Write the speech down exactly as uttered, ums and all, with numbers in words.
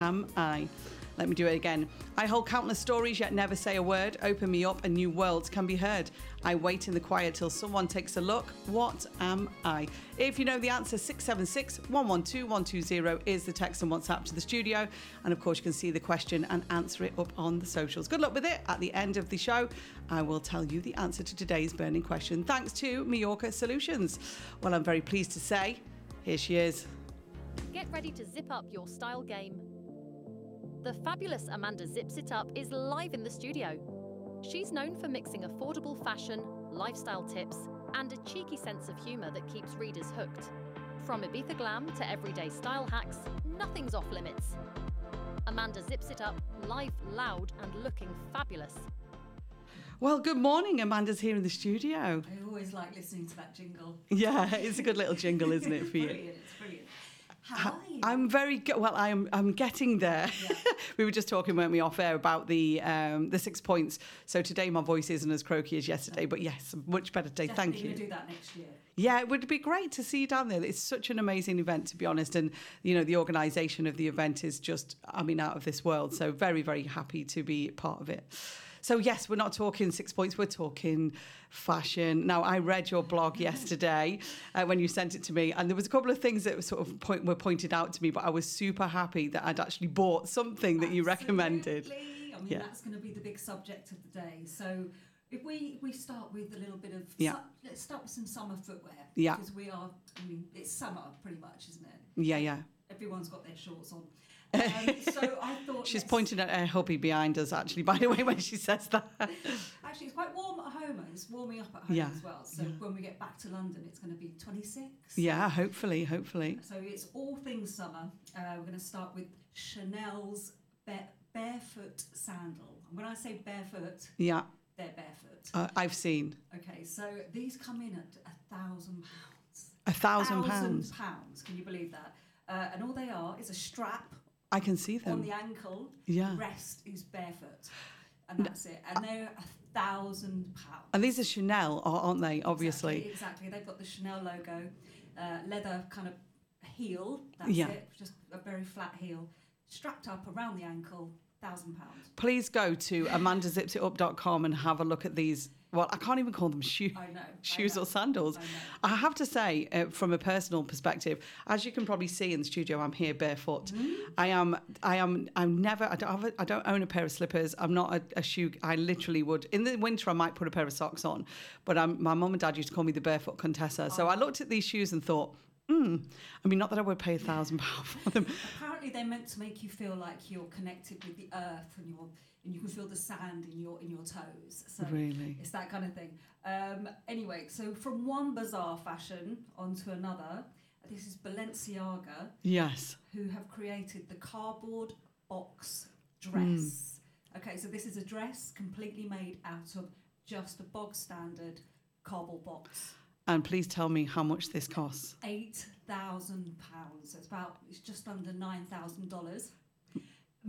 am I? Let me do it again. I hold countless stories, yet never say a word. Open me up and new worlds can be heard. I wait in the quiet till someone takes a look. What am I? If you know the answer, six seven six, one one two, one two zero is the text and WhatsApp to the studio. And of course, you can see the question and answer it up on the socials. Good luck with it. At the end of the show, I will tell you the answer to today's burning question. Thanks to Mallorca Solutions. Well, I'm very pleased to say, here she is. Get ready to zip up your style game. The fabulous Amanda Zips It Up is live in the studio. She's known for mixing affordable fashion, lifestyle tips, and a cheeky sense of humour that keeps readers hooked. From Ibiza glam to everyday style hacks, nothing's off limits. Amanda Zips It Up, live, loud, and looking fabulous. Well, good morning. Amanda's here in the studio. I always like listening to that jingle. Yeah, it's a good little jingle, isn't it, for you? Brilliant, it's brilliant. How are you? I'm very good. Well, I'm I'm getting there. Yeah. We were just talking, weren't we, off air about the um, the six points. So today my voice isn't as croaky as yesterday, but yes, much better today. Definitely Thank you. Definitely going to do that next year. Yeah, it would be great to see you down there. It's such an amazing event, to be honest. And, you know, the organisation of the event is just, I mean, out of this world. So very, very happy to be part of it. So, yes, we're not talking six points, we're talking fashion. Now, I read your blog yesterday uh, when you sent it to me, and there was a couple of things that were sort of point, were pointed out to me, but I was super happy that I'd actually bought something that you recommended. I mean, yeah. that's going to be the big subject of the day. So if we, we start with a little bit of, yeah. su- let's start with some summer footwear. Yeah. Because we are, I mean, it's summer pretty much, isn't it? Yeah, yeah. Everyone's got their shorts on. Um, so I thought she's pointing at her hubby behind us, actually, by the way, when she says that. Actually, it's quite warm at home, and it's warming up at home yeah. as well. So yeah. when we get back to London, it's going to be twenty-six. Yeah, hopefully, hopefully. So it's all things summer. Uh, we're going to start with Chanel's bare, barefoot sandal. And when I say barefoot, yeah, they're barefoot. Uh, I've seen. Okay, so these come in at a thousand pounds. A thousand pounds. pounds. Can you believe that? Uh, and all they are is a strap. I can see them. On the ankle. Yeah. The rest is barefoot. And that's it. And they're a thousand pounds. And these are Chanel, aren't they? Obviously. Exactly. exactly. They've got the Chanel logo, uh, leather kind of heel. That's yeah. it. Just a very flat heel, strapped up around the ankle. Thousand pounds. Please go to amanda zips it up dot com and have a look at these. Well, I can't even call them shoe, I know, shoes I know, or sandals. I, I have to say, uh, from a personal perspective, as you can probably see in the studio, I'm here barefoot. Mm. I am, I am, I'm never, I don't, have a, I don't own a pair of slippers. I'm not a, a shoe. I literally would. In the winter, I might put a pair of socks on. But I'm, my mum and dad used to call me the barefoot Contessa. So oh. I looked at these shoes and thought, hmm, I mean, not that I would pay a thousand pounds for them. Apparently, they're meant to make you feel like you're connected with the earth and you're, and you can feel the sand in your in your toes. So really? It's that kind of thing. Um, anyway, so from one bizarre fashion onto another, this is Balenciaga. Yes. Who have created the cardboard box dress. Mm. Okay, so this is a dress completely made out of just a bog standard cardboard box. And please tell me how much this costs. Eight thousand pounds. So it's about it's just under nine thousand dollars.